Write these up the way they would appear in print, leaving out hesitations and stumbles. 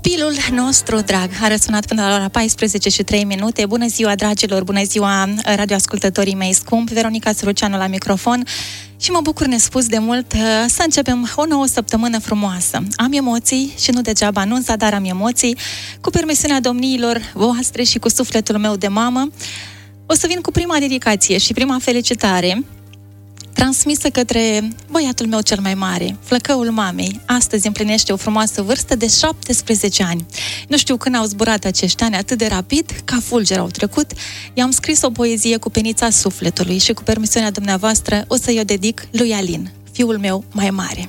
Copilul nostru drag a răsunat până la ora 14:03. Bună ziua, dragilor, bună ziua, radioascultătorii mei scumpi. Veronica Săruceanu la microfon și mă bucur nespus de mult să începem o nouă săptămână frumoasă. Am emoții și nu degeaba anunța, dar am emoții. Cu permisiunea domniilor voastre și cu sufletul meu de mamă, o să vin cu prima dedicație și prima felicitare transmisă către băiatul meu cel mai mare, flăcăul mamei. Astăzi împlinește o frumoasă vârstă de 17 ani. Nu știu când au zburat acești ani atât de rapid, ca fulger au trecut. I-am scris o poezie cu penița sufletului și cu permisiunea dumneavoastră o să-i o dedic lui Alin, fiul meu mai mare.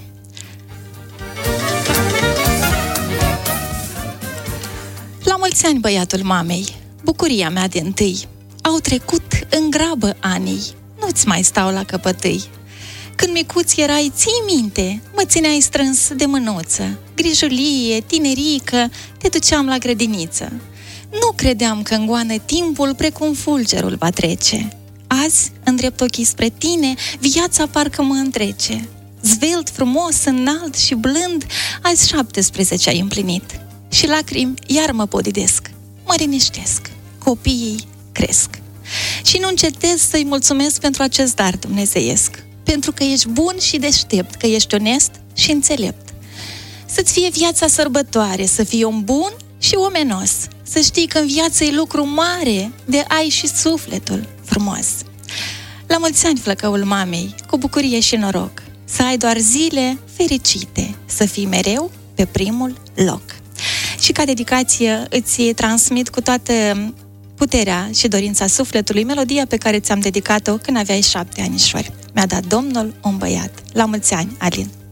La mulți ani, băiatul mamei, bucuria mea de întâi. Au trecut în grabă anii, nu-ți mai stau la căpătâi. Când micuț erai, ții minte, mă țineai strâns de mânuță. Grijulie, tinerică, te duceam la grădiniță. Nu credeam că în goană timpul precum fulgerul va trece. Azi îndrept ochii spre tine, viața parcă mă întrece. Zvelt, frumos, înalt și blând, azi 17 ai împlinit. Și lacrimi iar mă podidesc, mă liniștesc, copiii cresc. Și nu încetez să-i mulțumesc pentru acest dar dumnezeiesc, pentru că ești bun și deștept, că ești onest și înțelept. Să-ți fie viața sărbătoare, să fii om bun și omenos, să știi că în viață e lucru mare, de ai și sufletul frumos. La mulți ani, flăcăul mamei, cu bucurie și noroc, să ai doar zile fericite, să fii mereu pe primul loc. Și ca dedicație îți transmit cu toată puterea și dorința sufletului melodia pe care ți-am dedicat-o când aveai 7 anișori. Mi-a dat Domnul un băiat. La mulți ani, Alin!